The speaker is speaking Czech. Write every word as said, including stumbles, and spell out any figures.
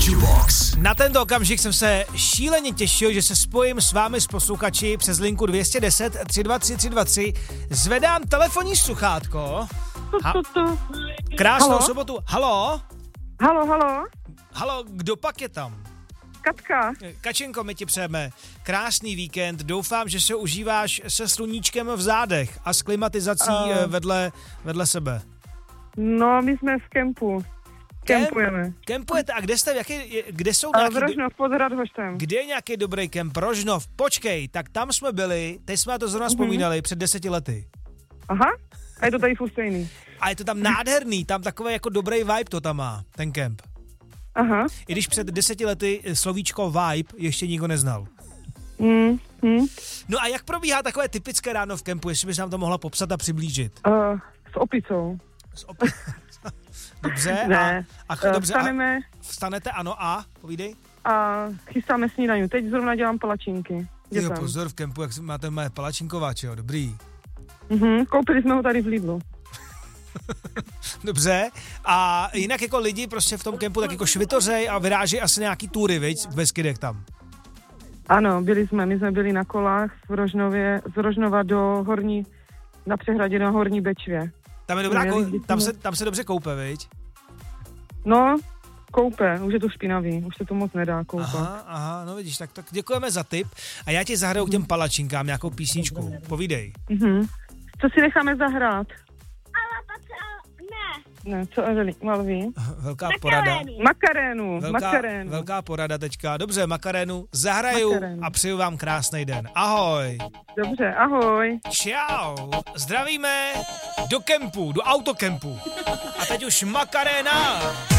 Box. Na tento okamžik jsem se šíleně těšil, že se spojím s vámi s posluchači přes linku dvě stě deset tři dva tři tři dva tři. Zvedám telefonní sluchátko. Ha- Krásnou Halo? sobotu. Halo? Halo, halo, Halo, kdo pak je tam? Katka. Kačenko, my ti přejeme krásný víkend. Doufám, že se užíváš se sluníčkem v zádech a s klimatizací Uh. vedle, vedle sebe. No, my jsme v kempu. Kempujeme. Kempujete a kde jste? Jaký, kde jsou A nějaký... v Rožnov pod Radhoštem. Kde je nějaký dobrý kemp? Rožnov, počkej, tak tam jsme byli, teď jsme na to zrovna Mhm. vzpomínali, před deseti lety. Aha, a je to tady furt stejný. A je to tam nádherný, tam takový jako dobrý vibe to tam má, ten kemp. Aha. I když před deseti lety slovíčko vibe ještě nikdo neznal. Mm, mm. No a jak probíhá takové typické ráno v kempu, jestli bys nám to mohla popsat a přiblížit? Uh, s opicou. S op- dobře, Ne. a, a, Uh, dobře, a Vstaneme vstanete, ano, a povídej. a chystáme snídaní. Teď zrovna dělám palačinky. Jo, Dětem. pozor, v kempu, jak máte mé palačinkováče, jo, dobrý. Mhm, koupili jsme ho tady v Lidlu. Dobře, a jinak jako lidi prostě v tom kempu tak jako švitořej a vyráží asi nějaký túry, viď, v Beskydech tam. Ano, byli jsme, my jsme byli na kolách v Rožnově, z Rožnova do Horní, na přehradě na Horní Bečvě. Tam je dobrá, No, ko- já- tam se, tam se dobře koupe, viď? No, koupe, už je to špinavý, už se to moc nedá koupat. Aha, aha, no vidíš, tak, tak děkujeme za tip a já ti zahraju k těm palačinkám nějakou písničku, povídej. Mhm. Co si necháme zahrát? Ne, co Eveli, Malví? Velká porada. Makarénu, Velká, makarénu. velká porada teďka. Dobře, makarénu zahraju Makarénu. a přeju vám krásný den. Ahoj. Dobře, ahoj. Čau. Zdravíme do kempu, do autokempu. A teď už makaréna.